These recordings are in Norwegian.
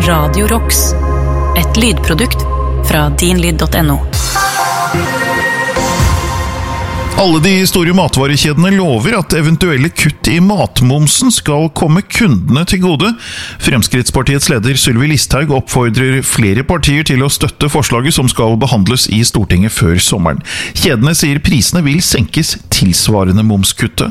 Radio Rocks, et lydprodukt fra dinlyd.no. Alle de store matvarekjedene lover at eventuelle kutt i matmomsen skal komme kundene til gode. Fremskrittspartiets leder Sylvi Listhaug oppfordrer flere partier til å støtte forslaget som skal behandles i Stortinget før sommeren. Kjedene sier prisene vil senkes tilsvarende momskuttet.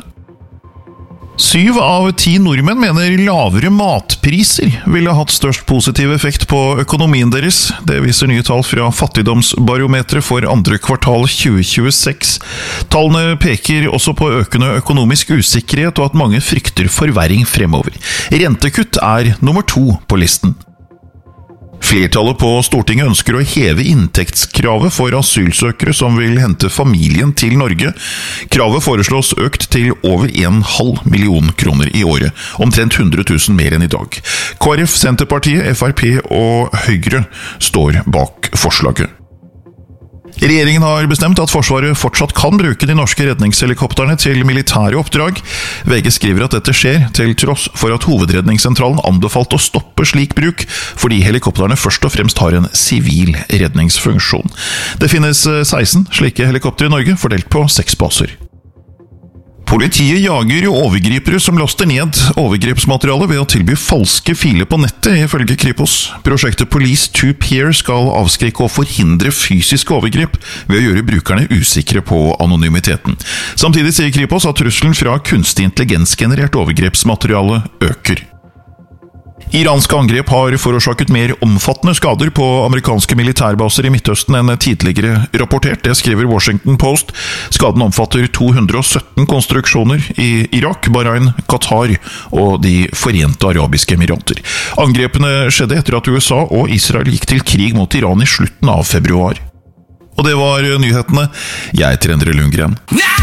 7 av 10 nordmenn mener lavere matpriser ville hatt størst positiv effekt på økonomien deres. Det viser nye tall fra Fattigdomsbarometeret for andre kvartal 2026. Tallene peker også på økende økonomisk usikkerhet og at mange frykter forverring fremover. Rentekutt er nummer 2 på listen. Flertallet på Stortinget ønsker å heve inntektskravet for asylsøkere som vil hente familien til Norge. Kravet foreslås økt til over 1,5 million kroner i året, omtrent 100 000 mer enn i dag. KrF, Senterpartiet, FrP og Høyre står bak forslaget. Regjeringen har bestemt at Forsvaret fortsatt kan bruke de norske redningshelikopterne til militære oppdrag. VG skriver at dette skjer til tross for at Hovedredningssentralen anbefalte å stoppe slik bruk, fordi helikopterne først og fremst har en sivil redningsfunksjon. Det finnes 16 slike helikopter i Norge, fordelt på 6 baser. Politiet jager overgripere som laster ned overgrepsmateriale ved å tilby falske filer på nettet, ifølge Kripos. Prosjektet Police to Peer skal avskrikke og forhindre fysiske overgrep ved å gjøre brukerne usikre på anonymiteten. Samtidig sier Kripos at trusselen fra kunstig intelligensgenerert overgrepsmateriale øker. Iranske angrep har forårsaket mer omfattende skader på amerikanske militærbaser i Midtøsten enn tidligere rapportert, det skriver Washington Post. Skaden omfatter 217 konstruksjoner i Irak, Bahrain, Qatar og de Forente Arabiske Emirater. Angrepene skjedde etter at USA og Israel gikk til krig mot Iran i slutten av februar. Og det var nyhetene. Jeg heter Endre Lundgren.